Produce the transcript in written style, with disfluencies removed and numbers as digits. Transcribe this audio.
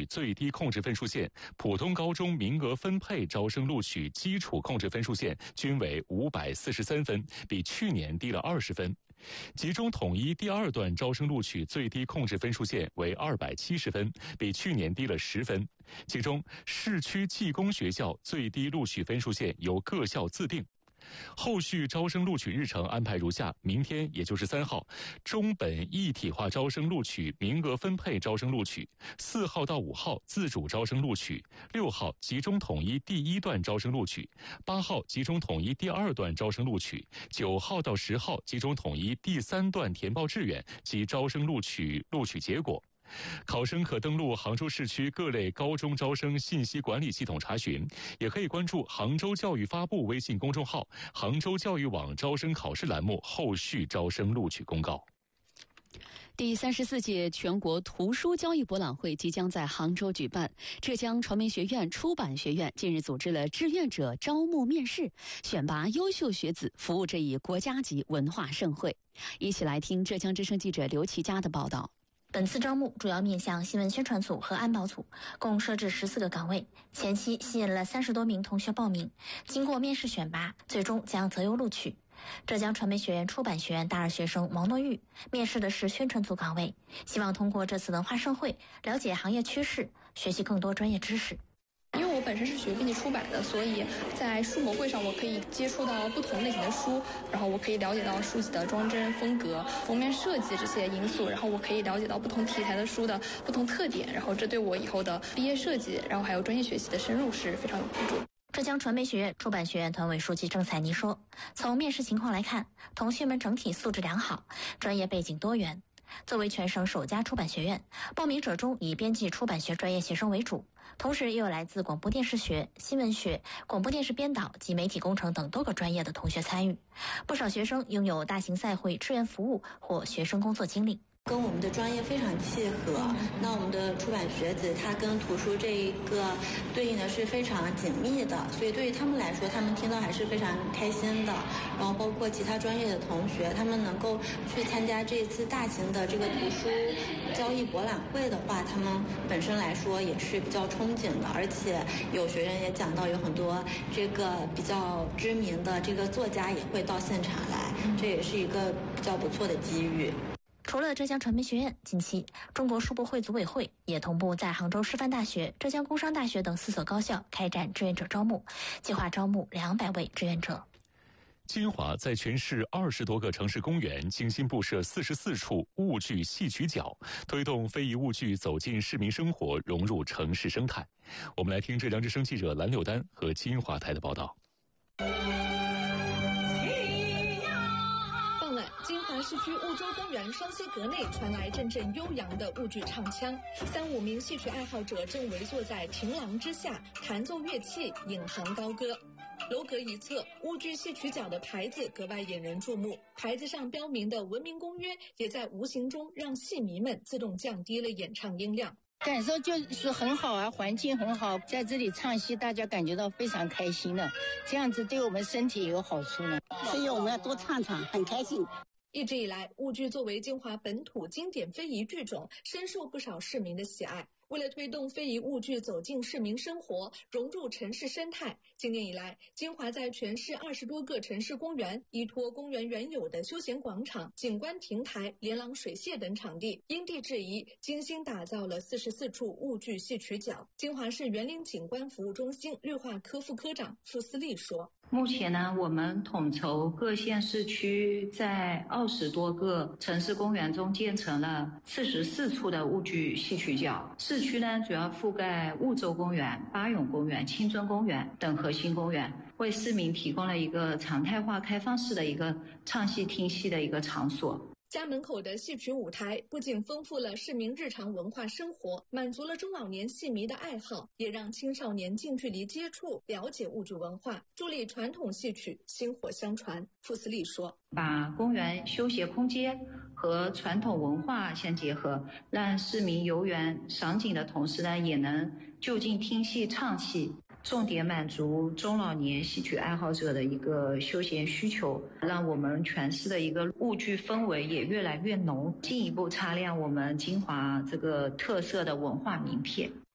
最低控制分数线、普通高中名额分配招生录取基础控制分数线均为543分，比去年低了20分。集中统一第2段招生录取最低控制分数线为270分，比去年低了10分。其中，市区技工学校最低录取分数线由各校自定。后续招生录取日程安排如下：明天，也就是3号，中本一体化招生录取名额分配招生录取；4号到5号自主招生录取；6号集中统一第1段招生录取；8号集中统一第2段招生录取；9号到10号集中统一第3段填报志愿及招生录取结果。考生可登录杭州市区各类高中招生信息管理系统查询，也可以关注杭州教育发布微信公众号、杭州教育网招生考试栏目后续招生录取公告。 第34届全国图书交易博览会即将在杭州举办。浙江传媒学院出版学院近日组织了志愿者招募面试，选拔优秀学子，服务这一国家级文化盛会。一起来听浙江之声记者刘其佳的报道。 本次招募主要面向新闻宣传组和安保组，共设置14个岗位。前期吸引了30多名同学报名，经过面试选拔，最终将择优录取。浙江传媒学院出版学院大2学生王诺玉面试的是宣传组岗位，希望通过这次文化盛会了解行业趋势，学习更多专业知识。 因为我本身是学编辑出版的，所以在书模会上我可以接触到不同类型的书，然后我可以了解到书籍的装帧、风格、封面设计这些因素，然后我可以了解到不同题材的书的不同特点，然后这对我以后的毕业设计，然后还有专业学习的深入是非常有帮助。 浙江传媒学院出版学院团委书记郑彩妮说，从面试情况来看，同学们整体素质良好，专业背景多元。作为全省首家出版学院，报名者中以编辑出版学专业学生为主，同时也有来自广播电视学、新闻学、广播电视编导及媒体工程等多个专业的同学参与。不少学生拥有大型赛会、志愿服务或学生工作经历。 跟我们的专业非常契合，那我们的出版学子他跟图书这一个对应的是非常紧密的，所以对于他们来说，他们听到还是非常开心的。然后包括其他专业的同学，他们能够去参加这次大型的这个图书交易博览会的话，他们本身来说也是比较憧憬的。而且有学员也讲到，有很多这个比较知名的这个作家也会到现场来，这也是一个比较不错的机遇。 除了浙江传媒学院，近期中国书博会组委会也同步在杭州师范大学、浙江工商大学等4所高校开展志愿者招募，计划招募200位志愿者。 金华在全市20多个城市公园精心布设44处物具戏曲角，推动非遗物具走进市民生活，融入城市生态。我们来听浙江之声记者蓝柳丹和金华台的报道。 金华市区婺州公园双溪阁内传来阵阵悠扬的婺剧唱腔，3-5名戏曲爱好者正围坐在亭廊之下，弹奏乐器，引吭高歌。楼阁一侧，婺剧戏曲角的牌子格外引人注目，牌子上标明的文明公约也在无形中让戏迷们自动降低了演唱音量。 感受就是很好啊，环境很好，在这里唱戏大家感觉到非常开心的，这样子对我们身体也有好处呢， 所以我们要多唱唱，很开心。 一直以来，婺剧作为金华本土经典非遗剧种，深受不少市民的喜爱。为了推动非遗婺剧走进市民生活，融入城市生态，今年以来，金华在全市20多个城市公园，依托公园原有的休闲广场、景观亭台、连廊水榭等场地，因地制宜，精心打造了44处婺剧戏曲角。金华市园林景观服务中心绿化科副科长傅思丽说， 目前呢，我们统筹各县市区在20多个城市公园中建成了44处的婺剧戏曲角。市区呢，主要覆盖婺州公园、巴永公园、青春公园等核心公园，为市民提供了一个常态化开放式的一个唱戏听戏的一个场所。 家门口的戏曲舞台不仅丰富了市民日常文化生活，满足了中老年戏迷的爱好，也让青少年近距离接触了解婺剧文化，助力传统戏曲薪火相传。傅思丽说， 把公园休闲空间和传统文化相结合，让市民游园赏景的同时呢，也能就近听戏唱戏，重点满足中老年戏曲爱好者的一个休闲需求，让我们全市的一个婺剧氛围也越来越浓，进一步擦亮我们金华这个特色的文化名片。